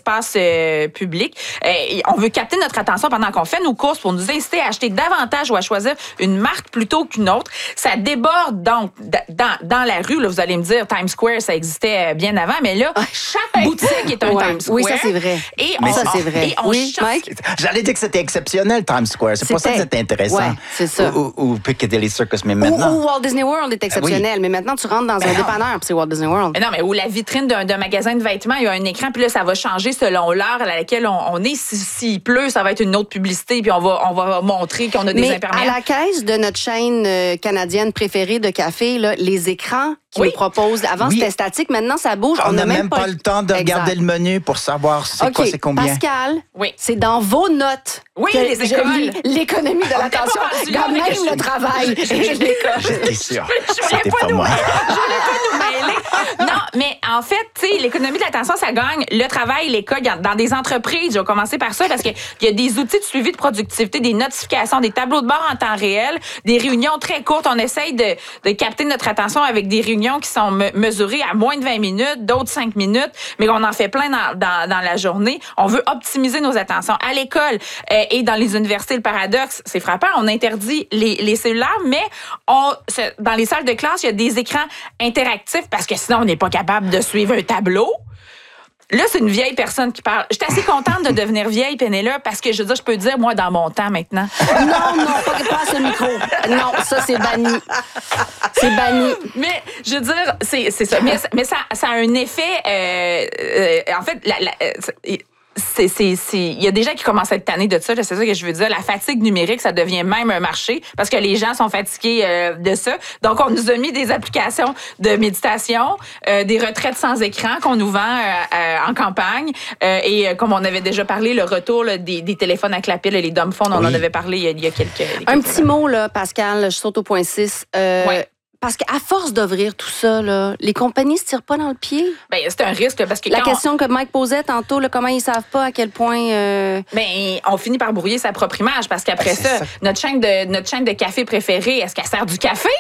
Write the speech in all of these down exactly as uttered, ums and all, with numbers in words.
l'espace euh, public. Euh, on veut capter notre attention pendant qu'on fait nos courses pour nous inciter à acheter davantage ou à choisir une marque plutôt qu'une autre. Ça déborde donc dans, dans la rue. Là, vous allez me dire, Times Square, ça existait bien avant, mais là, chaque boutique est un ouais. Times Square. Oui, ça, c'est vrai. Et mais on, ça, c'est vrai. Et on oui, cherche... Mike? J'allais dire que c'était exceptionnel, Times Square. C'est pour ça que c'était intéressant. Ouais, c'est ça. Ou, ou, ou Piccadilly Circus, mais maintenant... Ou, ou Walt Disney World est exceptionnel, oui. mais maintenant, tu rentres dans ben un non. dépanneur, puis c'est Walt Disney World. Mais non, mais où la vitrine d'un, d'un magasin de vêtements, il y a un écran, puis là, ça va changer selon l'heure à laquelle on, on est. Si, s'il pleut, ça va être une autre publicité, puis on va, on va montrer qu'on a des mais imperméables. à la caisse de notre chaîne euh, canadienne préférée de café, là, les écrans qui oui. nous proposent, avant, oui. c'était statique, maintenant, ça bouge. On n'a même, même pas le temps de regarder exact. le menu pour savoir c'est okay. quoi, c'est combien. Pascal, oui. c'est dans vos notes. Oui, les écoles. L'économie de l'attention, quand même le travail. J'étais sûre. C'était pas moi. Je voulais pas nous mêler. Non, mais en fait, tu sais, l'économie de l'attention, ça gagne le travail, l'école, dans des entreprises. Je vais commencer par ça parce qu'il y a des outils de suivi de productivité, des notifications, des tableaux de bord en temps réel, des réunions très courtes. On essaye de, de capter notre attention avec des réunions qui sont me- mesurées à moins de vingt minutes, d'autres cinq minutes, mais on en fait plein dans, dans, dans la journée. On veut optimiser nos attentions. À l'école euh, et dans les universités, le paradoxe, c'est frappant. On interdit les, les cellulaires, mais on, dans les salles de classe, il y a des écrans interactifs parce que sinon, on n'est pas capable de suivre un tableau. Là, c'est une vieille personne qui parle. J'étais assez contente de devenir vieille, Pénélope, parce que je veux dire, je peux dire, moi, dans mon temps maintenant. Non, non, pas, pas ce micro. Non, ça, c'est banni. C'est banni. Mais, je veux dire, c'est, c'est ça. Mais, mais ça, ça a un effet... Euh, euh, en fait, la, la, euh, c'est, c'est, c'est, il y a des gens qui commencent à être tannés de ça, là, c'est ça que je veux dire. La fatigue numérique, ça devient même un marché parce que les gens sont fatigués euh, de ça. Donc, on nous a mis des applications de méditation, euh, des retraites sans écran qu'on nous vend euh, euh, en campagne. Euh, et euh, comme on avait déjà parlé, le retour là, des, des téléphones avec la pile, les dumb phones, on oui. en avait parlé il y a, il y a quelques... quelques Un petit mot, là, Pascal, je saute au point six. Euh, ouais. Parce qu'à force d'ouvrir tout ça, là, les compagnies se tirent pas dans le pied. Ben, c'est un risque parce que La quand question on... que Mike posait tantôt, là, comment ils savent pas à quel point... Euh... Ben, on finit par brouiller sa propre image parce qu'après ben, ça, ça, notre chaîne de notre chaîne de café préférée, est-ce qu'elle sert du café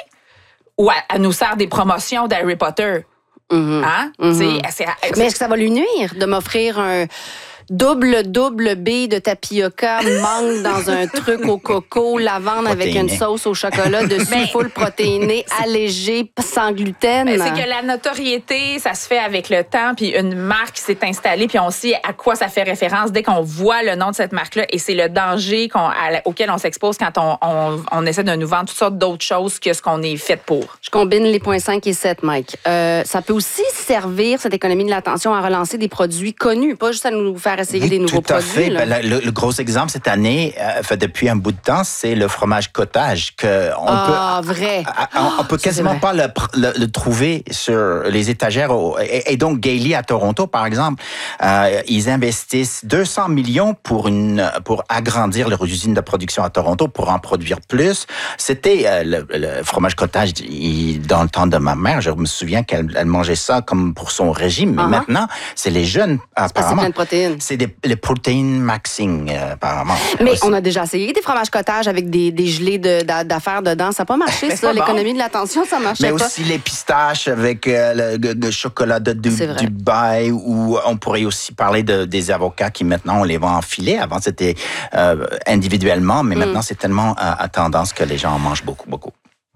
ou elle, elle nous sert des promotions d'Harry Potter? Mm-hmm. Hein? Mm-hmm. C'est, c'est, Mais est-ce que ça va lui nuire de m'offrir un double, double B de tapioca, mangue dans un truc au coco, lavande avec une sauce au chocolat dessus, ben, full protéiné, allégé, sans gluten? Ben, c'est que la notoriété, ça se fait avec le temps, puis une marque s'est installée, puis on sait à quoi ça fait référence dès qu'on voit le nom de cette marque-là, et c'est le danger qu'on, à, auquel on s'expose quand on, on, on essaie de nous vendre toutes sortes d'autres choses que ce qu'on est fait pour. Je combine les points cinq et sept, Mike. Euh, ça peut aussi servir, cette économie de l'attention, à relancer des produits connus, pas juste à nous faire essayer oui, des nouveaux tout à produits. Fait. Là. Ben, le, le gros exemple cette année, euh, fait depuis un bout de temps, c'est le fromage cottage que on ah, peut, vrai. On, on, on peut quasiment pas le, le, le trouver sur les étagères. Au, et, et donc Gailey à Toronto, par exemple, euh, ils investissent deux cents millions pour une pour agrandir leur usine de production à Toronto pour en produire plus. C'était euh, le, le fromage cottage il, dans le temps de ma mère. Je me souviens qu'elle elle mangeait ça comme pour son régime. Mais uh-huh. maintenant, c'est les jeunes apparemment. C'est plein de protéines. C'est des, les protéines maxing, euh, apparemment. Mais aussi. on a déjà essayé des fromages cottage avec des, des gelées de, d'affaires dedans. Ça n'a pas marché, ça. L'économie bon. de l'attention, ça marchait Mais pas. Mais aussi les pistaches avec euh, le, le chocolat de du, Dubaï, ou on pourrait aussi parler de, des avocats qui maintenant, on les vend en filet. Avant, c'était euh, individuellement, mais mm. maintenant, c'est tellement à, à tendance que les gens en mangent beaucoup, beaucoup.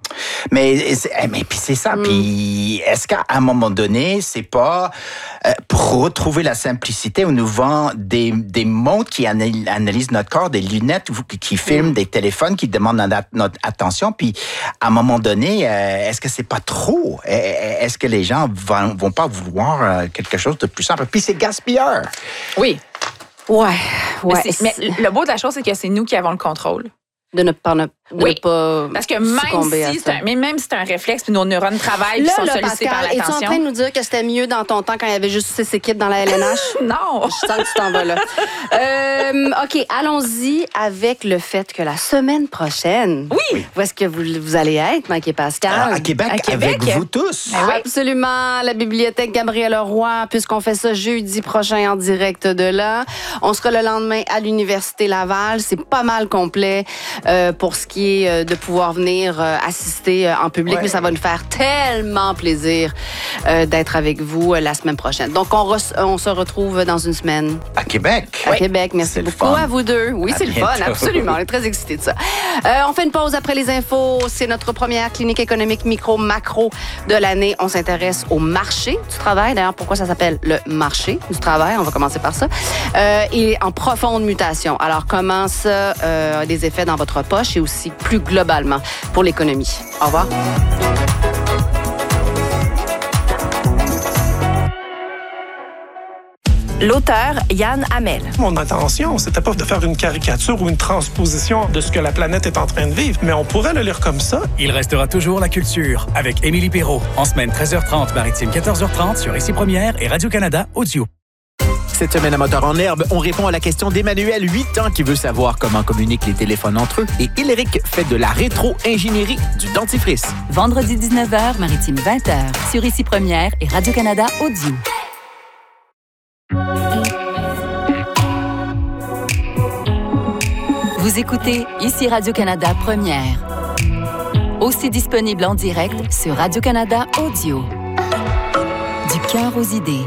Mais, mais puis c'est ça. Mm. Puis est-ce qu'à un moment donné, c'est pas euh, pour retrouver la simplicité, on nous vend des, des montres qui analysent notre corps, des lunettes qui, qui filment, mm. des téléphones qui demandent notre, notre attention. Puis à un moment donné, euh, est-ce que c'est pas trop? Est-ce que les gens vont, vont pas vouloir quelque chose de plus simple? Puis c'est gaspilleur. Oui. Ouais. ouais. Mais, mais le beau de la chose, c'est que c'est nous qui avons le contrôle. De ne pas, de oui. ne pas Parce que même si, c'est un, mais même si c'est un réflexe, puis nos neurones travaillent, puis sont là, sollicités Pascal, par l'attention. Es-tu en train de nous dire que c'était mieux dans ton temps quand il y avait juste six équipes dans la L N H? Non! Je sens que tu t'en vas là. euh, OK, allons-y avec le fait que la semaine prochaine... Oui! Où est-ce que vous, vous allez être, Mike et Pascal? Alors, à Québec, à Québec, avec vous tous. Ah, oui. Absolument. La bibliothèque Gabriel Roy, puisqu'on fait ça jeudi prochain en direct de là. On sera le lendemain à l'Université Laval. C'est pas mal complet euh, pour ce qui remercier euh, de pouvoir venir euh, assister euh, en public, ouais. mais ça va nous faire tellement plaisir euh, d'être avec vous euh, la semaine prochaine. Donc, on, re- on se retrouve dans une semaine. À Québec. À oui. Québec. Merci c'est beaucoup à vous deux. Oui, à c'est bientôt. Le fun, absolument. On est très excités de ça. Euh, on fait une pause après les infos. C'est notre première clinique économique micro-macro de l'année. On s'intéresse au marché du travail. D'ailleurs, pourquoi ça s'appelle le marché du travail? On va commencer par ça. Euh, et en profonde mutation. Alors, comment ça euh, a des effets dans votre poche et aussi plus globalement pour l'économie? Au revoir. L'auteur Yann Hamel. Mon intention, c'était pas de faire une caricature ou une transposition de ce que la planète est en train de vivre, mais on pourrait le lire comme ça. Il restera toujours la culture avec Émilie Perrault. En semaine treize heures trente, maritime quatorze heures trente sur Ici Première et Radio-Canada Audio. Cette semaine à Moteur en herbe, on répond à la question d'Emmanuel, huit ans, qui veut savoir comment communiquent les téléphones entre eux. Et Éléric fait de la rétro-ingénierie du dentifrice. Vendredi dix-neuf heures, maritime vingt heures sur Ici Première et Radio-Canada Audio. Vous écoutez Ici Radio-Canada Première. Aussi disponible en direct sur Radio-Canada Audio. Du cœur aux idées.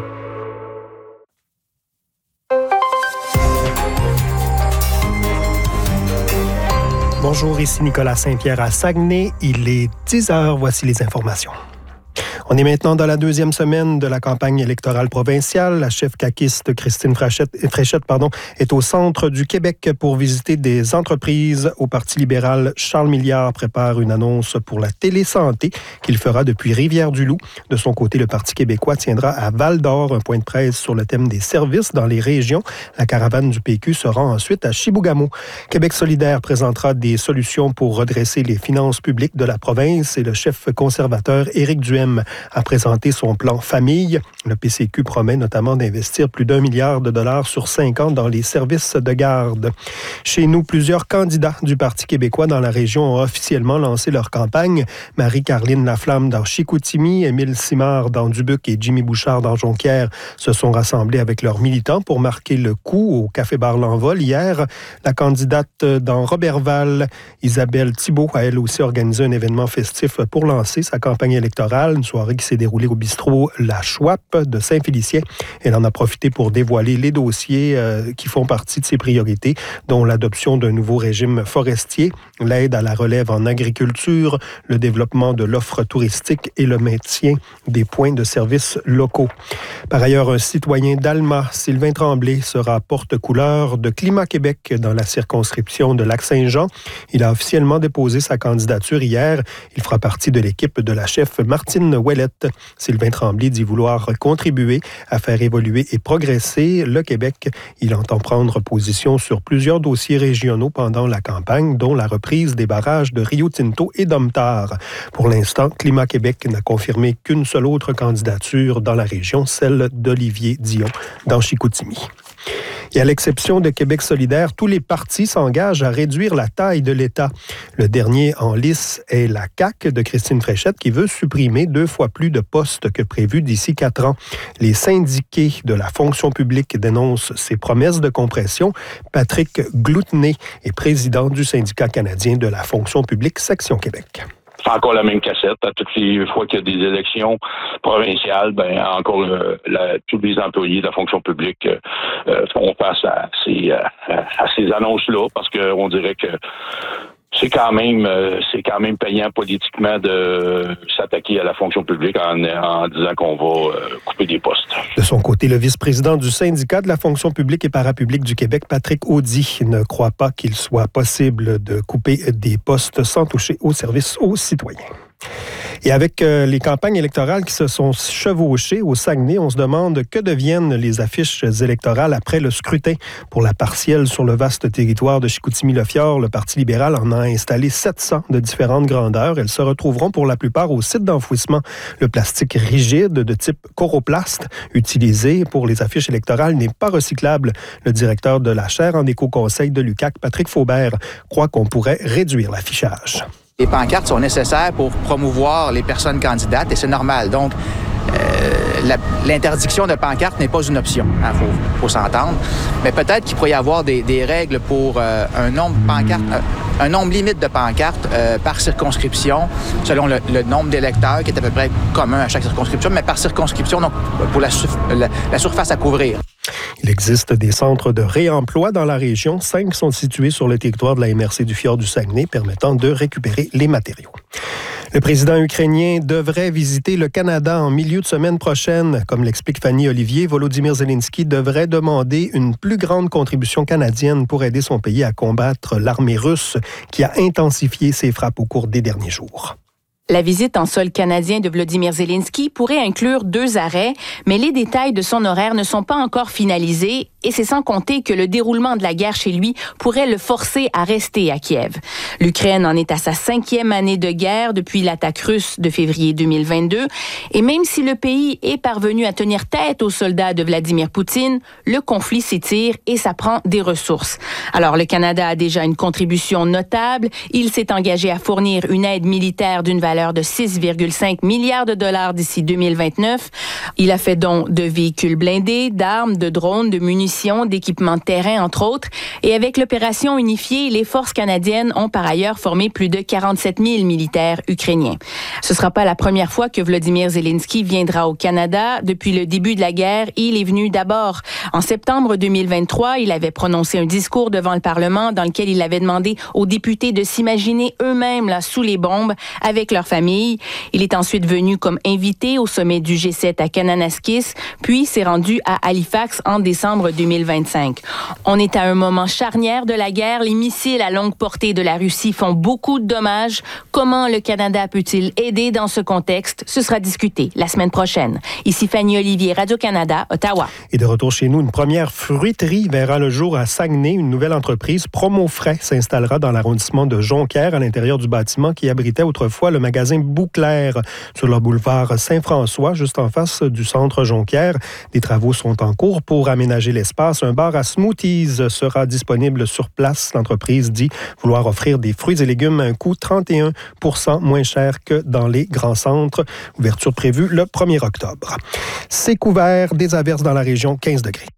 Bonjour, ici Nicolas Saint-Pierre à Saguenay. Il est dix heures, voici les informations. On est maintenant dans la deuxième semaine de la campagne électorale provinciale. La chef caquiste Christine Fréchette, Fréchette pardon, est au centre du Québec pour visiter des entreprises. Au Parti libéral, Charles Milliard prépare une annonce pour la télésanté qu'il fera depuis Rivière-du-Loup. De son côté, le Parti québécois tiendra à Val-d'Or un point de presse sur le thème des services dans les régions. La caravane du P Q se rend ensuite à Chibougamau. Québec solidaire présentera des solutions pour redresser les finances publiques de la province et le chef conservateur Éric Duhem a présenté son plan famille. Le P C Q promet notamment d'investir plus d'un milliard de dollars sur cinq ans dans les services de garde. Chez nous, plusieurs candidats du Parti québécois dans la région ont officiellement lancé leur campagne. Marie-Carline Laflamme dans Chicoutimi, Émile Simard dans Dubuque et Jimmy Bouchard dans Jonquière se sont rassemblés avec leurs militants pour marquer le coup au Café-Bar L'Envol hier. La candidate dans Roberval, Isabelle Thibault, a elle aussi organisé un événement festif pour lancer sa campagne électorale, une soirée qui s'est déroulée au bistrot La Chouape de Saint-Félicien. Elle en a profité pour dévoiler les dossiers euh, qui font partie de ses priorités, dont l'adoption d'un nouveau régime forestier, l'aide à la relève en agriculture, le développement de l'offre touristique et le maintien des points de services locaux. Par ailleurs, un citoyen d'Alma, Sylvain Tremblay, sera porte-couleur de Climat Québec dans la circonscription de Lac-Saint-Jean. Il a officiellement déposé sa candidature hier. Il fera partie de l'équipe de la chef Martine Ouellette. Sylvain Tremblay dit vouloir contribuer à faire évoluer et progresser le Québec. Il entend prendre position sur plusieurs dossiers régionaux pendant la campagne, dont la reprise des barrages de Rio Tinto et Domtar. Pour l'instant, Climat Québec n'a confirmé qu'une seule autre candidature dans la région, celle d'Olivier Dion dans Chicoutimi. Et à l'exception de Québec solidaire, tous les partis s'engagent à réduire la taille de l'État. Le dernier en lice est la C A Q de Christine Fréchette qui veut supprimer deux fois plus de postes que prévu d'ici quatre ans. Les syndiqués de la fonction publique dénoncent ces promesses de compression. Patrick Gloutenay est président du syndicat canadien de la fonction publique section Québec. C'est encore la même cassette. À toutes les fois qu'il y a des élections provinciales, ben encore euh, la, tous les employés de la fonction publique euh, font face à ces, à, à ces annonces-là parce qu'on dirait que c'est quand même euh, c'est quand même payant politiquement de s'attaquer à la fonction publique en, en disant qu'on va euh, couper des postes. De son côté, le vice-président du syndicat de la fonction publique et parapublique du Québec, Patrick Audy, ne croit pas qu'il soit possible de couper des postes sans toucher au service aux citoyens. Et avec euh, les campagnes électorales qui se sont chevauchées au Saguenay, on se demande que deviennent les affiches électorales après le scrutin. Pour la partielle sur le vaste territoire de Chicoutimi-Le-Fjord, le Parti libéral en a installé sept cents de différentes grandeurs. Elles se retrouveront pour la plupart au site d'enfouissement. Le plastique rigide de type coroplast utilisé pour les affiches électorales n'est pas recyclable. Le directeur de la chaire en éco-conseil de l'U Q A C, Patrick Faubert, croit qu'on pourrait réduire l'affichage. Les pancartes sont nécessaires pour promouvoir les personnes candidates et c'est normal. Donc, euh, la, l'interdiction de pancartes n'est pas une option. Il hein, faut, faut s'entendre. Mais peut-être qu'il pourrait y avoir des, des règles pour euh, un nombre de pancartes, euh, un nombre limite de pancartes euh, par circonscription, selon le, le nombre d'électeurs qui est à peu près commun à chaque circonscription, mais par circonscription, donc pour la, la, la surface à couvrir. Il existe des centres de réemploi dans la région. Cinq sont situés sur le territoire de la M R C du Fjord du Saguenay, permettant de récupérer les matériaux. Le président ukrainien devrait visiter le Canada en milieu de semaine prochaine. Comme l'explique Fanny Olivier, Volodymyr Zelensky devrait demander une plus grande contribution canadienne pour aider son pays à combattre l'armée russe qui a intensifié ses frappes au cours des derniers jours. La visite en sol canadien de Volodymyr Zelensky pourrait inclure deux arrêts, mais les détails de son horaire ne sont pas encore finalisés et c'est sans compter que le déroulement de la guerre chez lui pourrait le forcer à rester à Kiev. L'Ukraine en est à sa cinquième année de guerre depuis l'attaque russe de février deux mille vingt-deux et même si le pays est parvenu à tenir tête aux soldats de Vladimir Poutine, le conflit s'étire et ça prend des ressources. Alors le Canada a déjà une contribution notable. Il s'est engagé à fournir une aide militaire d'une valeur de six virgule cinq milliards de dollars d'ici deux mille vingt-neuf. Il a fait don de véhicules blindés, d'armes, de drones, de munitions, d'équipements de terrain, entre autres. Et avec l'opération unifiée, les forces canadiennes ont par ailleurs formé plus de quarante-sept mille militaires ukrainiens. Ce ne sera pas la première fois que Volodymyr Zelensky viendra au Canada. Depuis le début de la guerre, il est venu d'abord. En septembre deux mille vingt-trois, il avait prononcé un discours devant le Parlement dans lequel il avait demandé aux députés de s'imaginer eux-mêmes là, sous les bombes avec leur famille. Il est ensuite venu comme invité au sommet du G sept à Kananaskis, puis s'est rendu à Halifax en décembre deux mille vingt-cinq. On est à un moment charnière de la guerre. Les missiles à longue portée de la Russie font beaucoup de dommages. Comment le Canada peut-il aider dans ce contexte? Ce sera discuté la semaine prochaine. Ici Fanny Olivier, Radio-Canada, Ottawa. Et de retour chez nous, une première fruiterie verra le jour à Saguenay. Une nouvelle entreprise, Promo Frais, s'installera dans l'arrondissement de Jonquière, à l'intérieur du bâtiment qui abritait autrefois le magasin Bouclair sur le boulevard Saint-François, juste en face du centre Jonquière. Des travaux sont en cours pour aménager l'espace. Un bar à smoothies sera disponible sur place. L'entreprise dit vouloir offrir des fruits et légumes à un coût trente et un pour cent moins cher que dans les grands centres. Ouverture prévue le premier octobre. C'est couvert, des averses dans la région, quinze degrés.